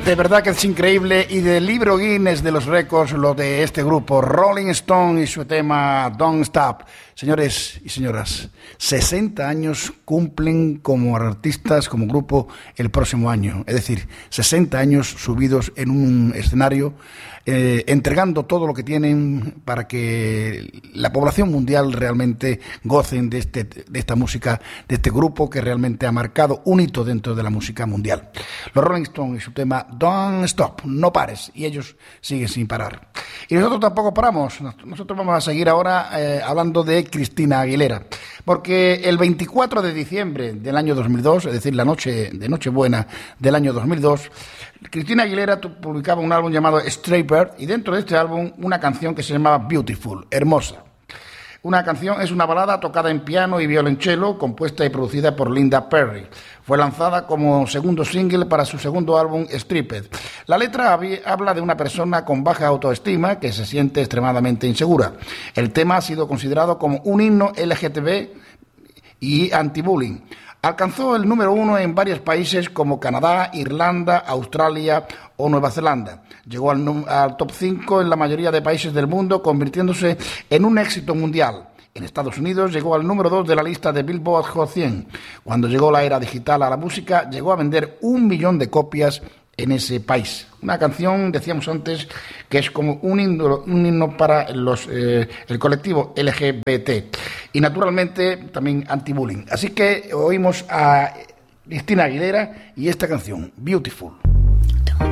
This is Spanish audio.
De verdad que es increíble, y del libro Guinness de los récords lo de este grupo Rolling Stone y su tema Don't Stop. Señores y señoras, 60 años cumplen como artistas, como grupo, el próximo año. Es decir, 60 años subidos en un escenario, entregando todo lo que tienen para que la población mundial realmente gocen de esta música, de este grupo que realmente ha marcado un hito dentro de la música mundial. Los Rolling Stones y su tema Don't Stop, no pares, y ellos siguen sin parar. Y nosotros tampoco paramos. Nosotros vamos a seguir ahora hablando de Cristina Aguilera, porque el 24 de diciembre del año 2002, es decir, la noche de Nochebuena del año 2002, Cristina Aguilera publicaba un álbum llamado Stray Bird, y dentro de este álbum una canción que se llamaba Beautiful, hermosa. Una canción es una balada tocada en piano y violonchelo, compuesta y producida por Linda Perry. Fue lanzada como segundo single para su segundo álbum, Stripped. La letra habla de una persona con baja autoestima que se siente extremadamente insegura. El tema ha sido considerado como un himno LGTB y anti-bullying. Alcanzó el número 1 en varios países como Canadá, Irlanda, Australia o Nueva Zelanda. Llegó al top 5 en la mayoría de países del mundo, convirtiéndose en un éxito mundial. En Estados Unidos llegó al número 2 de la lista de Billboard Hot 100. Cuando llegó la era digital a la música, llegó a vender 1 millón de copias en ese país. Una canción, decíamos antes, que es como un himno para el colectivo LGBT y naturalmente también anti-bullying. Así que oímos a Cristina Aguilera y esta canción, Beautiful.